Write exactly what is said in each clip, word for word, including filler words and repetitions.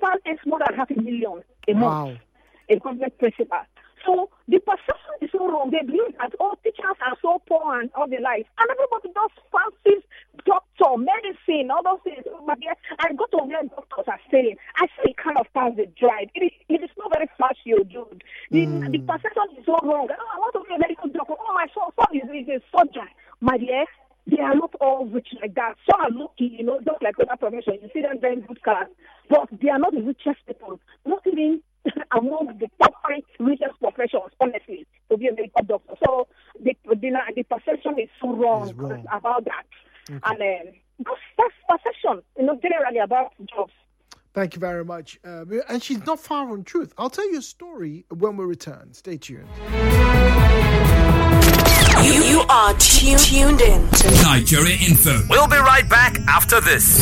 principal earns more than half a million a month. Wow. A government principal. So the perception is so wrong. They believe that all teachers are so poor and all the life. And everybody does fancy doctor, medicine, all those things. But yeah, I go to where doctors are saying, I say it kind of pass the drive. It is, it is not very flashy or good. The, mm. the perception is so wrong. Oh, I want to be a medical doctor. Oh, my son, son is, is a surgeon. My dear, they are not all rich like that. Some are lucky, you know, just like other professions. You see them driving good cars. But they are not the richest people. Not even among the top five richest professions, honestly, to be a medical doctor. So the the, the perception is so wrong, wrong. about that. Okay. And uh, that's, that's perception, you know, generally about jobs. Thank you very much. Uh, and she's not far from truth. I'll tell you a story when we return. Stay tuned. You, you are tuned, tuned in to Nigeria Info. We'll be right back after this.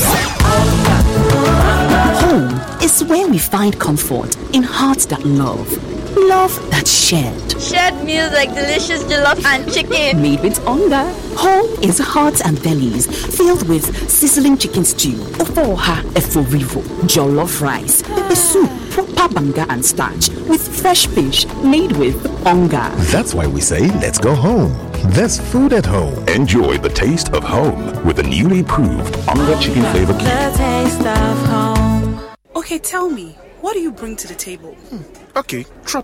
Home is where we find comfort in hearts that love. Love that's shared. Shared meals like delicious jollof and chicken. Made with hunger. Home is hearts and bellies filled with sizzling chicken stew, ofoha eforivo, jollof rice, pepper soup, proper banga and starch with fresh fish made with hunger. That's why we say let's go home. There's food at home. Enjoy the taste of home with the newly proved Onga Chicken Flavor Cube. The taste of home. Okay, tell me, what do you bring to the table? Hmm. Okay, try